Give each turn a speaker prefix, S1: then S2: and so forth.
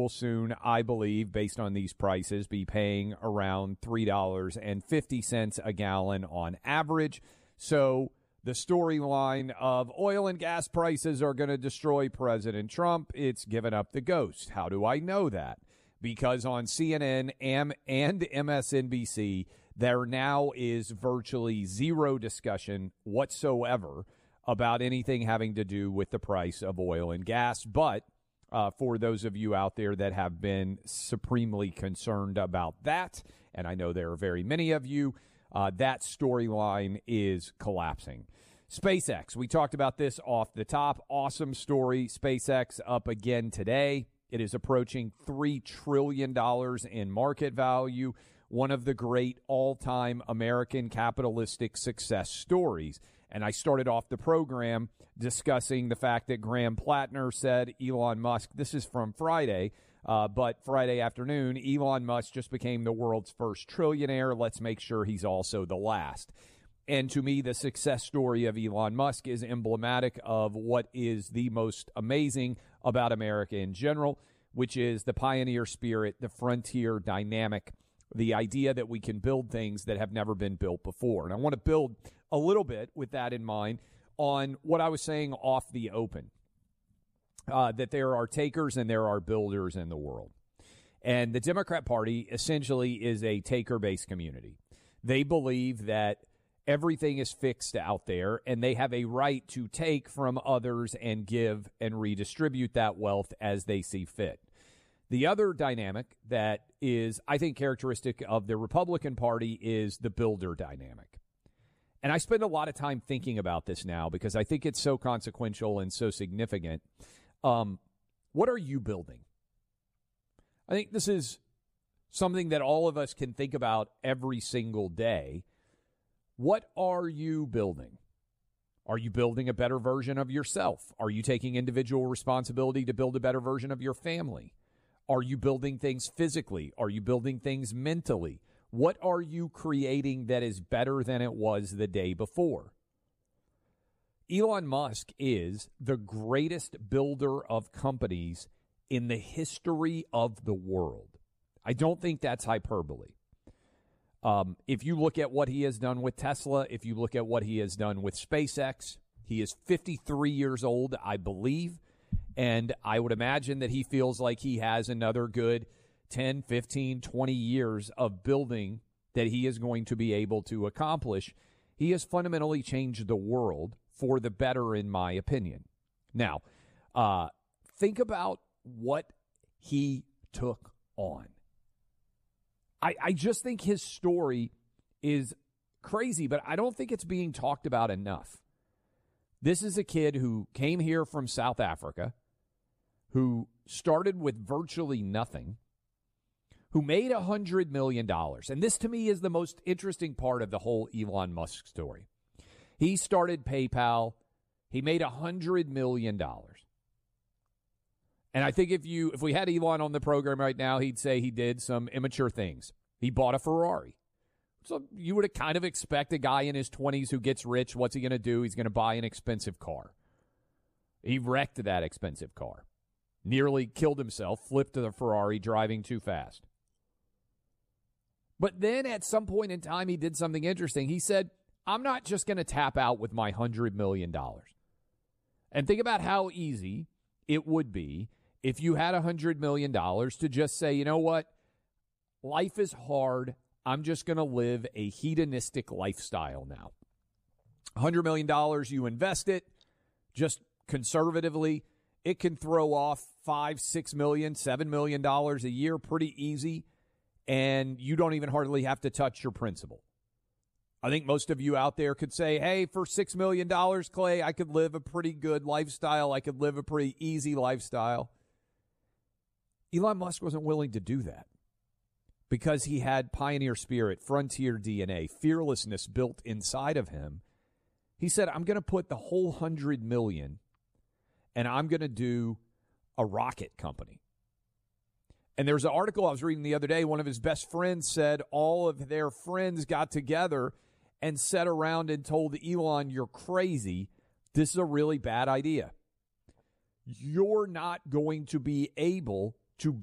S1: will soon, I believe, based on these prices, be paying around $3.50 a gallon on average. So the storyline of oil and gas prices are going to destroy President Trump, it's given up the ghost. How do I know that? Because on CNN and MSNBC, there now is virtually zero discussion whatsoever about anything having to do with the price of oil and gas. But for those of you out there that have been supremely concerned about that, and I know there are very many of you, that storyline is collapsing. SpaceX, we talked about this off the top. Awesome story. SpaceX up again today. It is approaching $3 trillion in market value, one of the great all-time American capitalistic success stories. And I started off the program discussing the fact that Graham Plattner said Elon Musk, this is from Friday, but Friday afternoon, Elon Musk just became the world's first trillionaire. Let's make sure he's also the last. And to me, the success story of Elon Musk is emblematic of what is the most amazing about America in general, which is the pioneer spirit, the frontier dynamic, the idea that we can build things that have never been built before. And I want to build a little bit with that in mind on what I was saying off the open, that there are takers and there are builders in the world. And the Democrat Party essentially is a taker-based community. They believe that everything is fixed out there, and they have a right to take from others and give and redistribute that wealth as they see fit. The other dynamic that is, I think, characteristic of the Republican Party is the builder dynamic. And I spend a lot of time thinking about this now because I think it's so consequential and so significant. What are you building? I think this is something that all of us can think about every single day. What are you building? Are you building a better version of yourself? Are you taking individual responsibility to build a better version of your family? Are you building things physically? Are you building things mentally? What are you creating that is better than it was the day before? Elon Musk is the greatest builder of companies in the history of the world. I don't think that's hyperbole. If you look at what he has done with Tesla, if you look at what he has done with SpaceX, he is 53 years old, I believe, and I would imagine that he feels like he has another good 10, 15, 20 years of building that he is going to be able to accomplish. He has fundamentally changed the world for the better, in my opinion. Now, think about what he took on. I just think his story is crazy, but I don't think it's being talked about enough. This is a kid who came here from South Africa, who started with virtually nothing, who made $100 million. And this, to me, is the most interesting part of the whole Elon Musk story. He started PayPal. He made $100 million. And I think if we had Elon on the program right now, he'd say he did some immature things. He bought a Ferrari. So you would kind of expect a guy in his 20s who gets rich, what's he going to do? He's going to buy an expensive car. He wrecked that expensive car. Nearly killed himself, flipped the Ferrari driving too fast. But then at some point in time, he did something interesting. He said, I'm not just going to tap out with my $100 million. And think about how easy it would be if you had $100 million to just say, you know what? Life is hard. I'm just going to live a hedonistic lifestyle now. $100 million, you invest it just conservatively. It can throw off $5, $6 million, $7 million a year pretty easy, and you don't even hardly have to touch your principal. I think most of you out there could say, hey, for $6 million, Clay, I could live a pretty good lifestyle. I could live a pretty easy lifestyle. Elon Musk wasn't willing to do that because he had pioneer spirit, frontier DNA, fearlessness built inside of him. He said, I'm going to put the whole $100 million and I'm going to do a rocket company. And there's an article I was reading the other day. One of his best friends said all of their friends got together and sat around and told Elon, you're crazy. This is a really bad idea. You're not going to be able